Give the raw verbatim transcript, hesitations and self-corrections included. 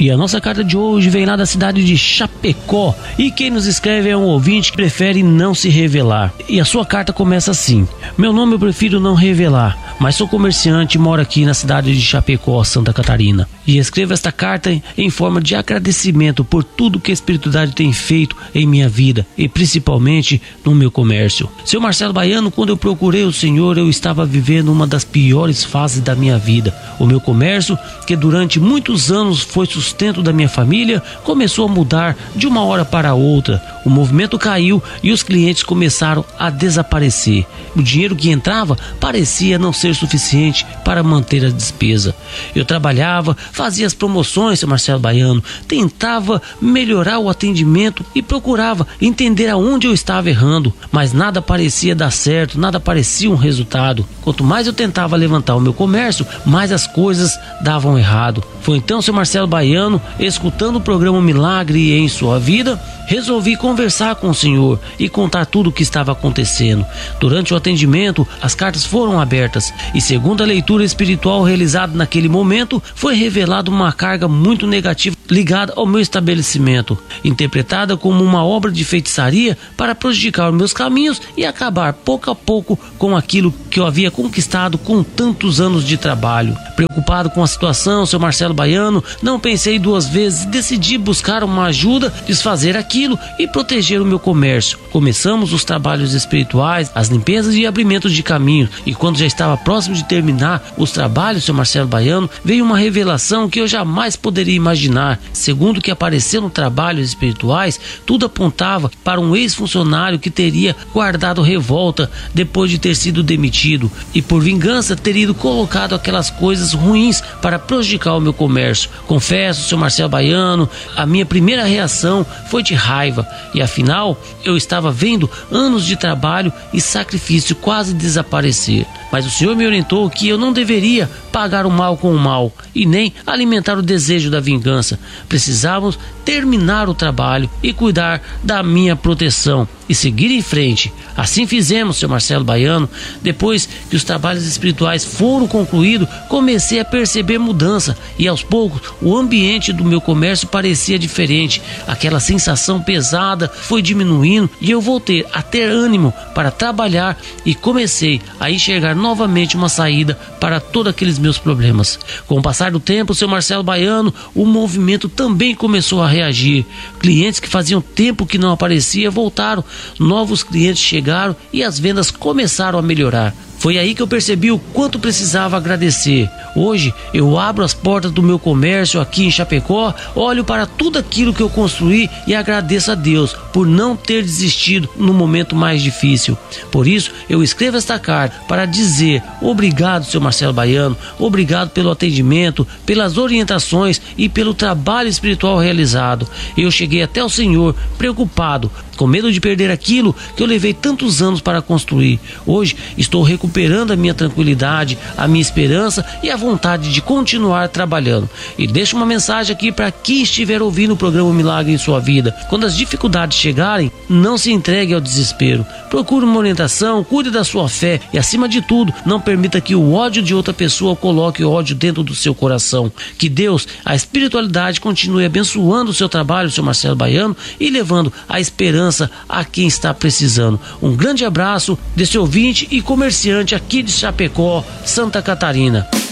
E a nossa carta de hoje vem lá da cidade de Chapecó. E quem nos escreve é um ouvinte que prefere não se revelar. E a sua carta começa assim: meu nome eu prefiro não revelar, mas sou comerciante e moro aqui na cidade de Chapecó, Santa Catarina. E escrevo esta carta em forma de agradecimento por tudo que a espiritualidade tem feito em minha vida e principalmente no meu comércio. Seu Marcelo Baiano, quando eu procurei o Senhor, eu estava vivendo uma das piores fases da minha vida. O meu comércio, que durante muitos anos foi sustento da minha família, começou a mudar de uma hora para outra. O movimento caiu e os clientes começaram a desaparecer. O dinheiro que entrava parecia não ser suficiente para manter a despesa. Eu trabalhava, fazia as promoções, seu Marcelo Baiano, tentava melhorar o atendimento e procurava entender aonde eu estava errando, mas nada parecia dar certo, nada parecia um resultado. Quanto mais eu tentava levantar o meu comércio, mais as coisas davam errado. Foi então, seu Marcelo Baiano, escutando o programa Milagre em Sua Vida, resolvi conversar com o Senhor e contar tudo o que estava acontecendo. Durante o atendimento, as cartas foram abertas e, segundo a leitura espiritual realizada naquele momento, foi revelada uma carga muito negativa ligada ao meu estabelecimento, interpretada como uma obra de feitiçaria para prejudicar os meus caminhos e acabar pouco a pouco com aquilo que eu havia conquistado com tantos anos de trabalho. Preocupado com a situação, seu Marcelo Baiano, não pensei duas vezes e decidi buscar uma ajuda, desfazer aquilo e proteger o meu comércio. Começamos os trabalhos espirituais, as limpezas e abrimentos de caminho, e quando já estava próximo de terminar os trabalhos, seu Marcelo Baiano, veio uma revelação que eu jamais poderia imaginar. Segundo o que apareceu no trabalhos espirituais, tudo apontava para um ex-funcionário que teria guardado revolta depois de ter sido demitido e por vingança ter ido colocado aquelas coisas ruins para prejudicar o meu comércio. Confesso, seu Marcelo Baiano, a minha primeira reação foi de raiva e afinal eu estava vendo anos de trabalho e sacrifício quase desaparecer. Mas o Senhor me orientou que eu não deveria pagar o mal com o mal e nem alimentar o desejo da vingança. Precisávamos terminar o trabalho e cuidar da minha proteção e seguir em frente. Assim fizemos, seu Marcelo Baiano. Depois que os trabalhos espirituais foram concluídos, comecei a perceber mudança e aos poucos o ambiente do meu comércio parecia diferente. Aquela sensação pesada foi diminuindo e eu voltei a ter ânimo para trabalhar e comecei a enxergar novamente uma saída para todos aqueles meus problemas. Com o passar do tempo, seu Marcelo Baiano, o movimento também começou a reagir. Clientes que faziam tempo que não aparecia voltaram, novos clientes chegaram e as vendas começaram a melhorar. Foi aí que eu percebi o quanto precisava agradecer. Hoje eu abro as portas do meu comércio aqui em Chapecó, olho para tudo aquilo que eu construí e agradeço a Deus por não ter desistido no momento mais difícil. Por isso eu escrevo esta carta para dizer obrigado, seu Marcelo Baiano, obrigado pelo atendimento, pelas orientações e pelo trabalho espiritual realizado. Eu cheguei até o Senhor preocupado, com medo de perder aquilo que eu levei tantos anos para construir. Hoje estou recuperando a minha tranquilidade, a minha esperança e a vontade de continuar trabalhando. E deixo uma mensagem aqui para quem estiver ouvindo o programa Milagre em Sua Vida. Quando as dificuldades chegarem, não se entregue ao desespero. Procure uma orientação, cuide da sua fé e, acima de tudo, não permita que o ódio de outra pessoa coloque ódio dentro do seu coração. Que Deus, a espiritualidade, continue abençoando o seu trabalho, seu Marcelo Baiano, e levando a esperança a quem está precisando. Um grande abraço desse ouvinte e comerciante aqui de Chapecó, Santa Catarina.